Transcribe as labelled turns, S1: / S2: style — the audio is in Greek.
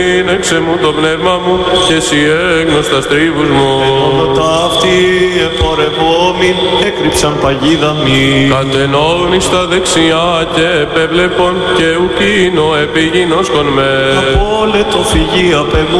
S1: Σύνεξε μου το πνεύμα μου και εσύ έγνωστα στρίβους μου.
S2: Ενώδοτα αυτοί επορευόμην έκρυψαν παγίδα μη.
S1: Κατενώνει στα δεξιά και επέβλεπον και ουκίνο επίγεινος κον με.
S2: Απόλετο φυγή απ' εμού